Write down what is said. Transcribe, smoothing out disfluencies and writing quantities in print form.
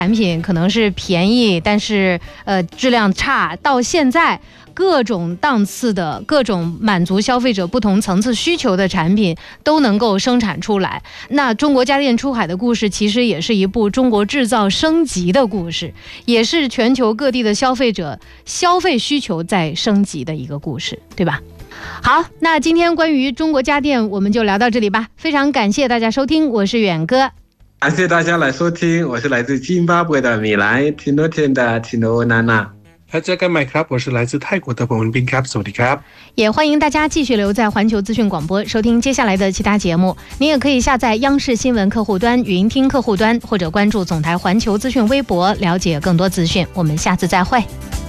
产品可能是便宜，但是质量差，到现在各种档次的、各种满足消费者不同层次需求的产品都能够生产出来。那中国家电出海的故事，其实也是一部中国制造升级的故事，也是全球各地的消费者消费需求在升级的一个故事，对吧？好，那今天关于中国家电我们就聊到这里吧。非常感谢大家收听，我是远哥。 感谢大家来收听，我是来自津巴布韦的米莱听多天的听多娜娜。 大家跟麦ครับ，我是来自泰国的彭文斌ครับ，สวัสดีครับ。 也欢迎大家继续留在环球资讯广播收听接下来的其他节目。您也可以下载央视新闻客户端、语音听客户端，或者关注总台环球资讯微博了解更多资讯。我们下次再会。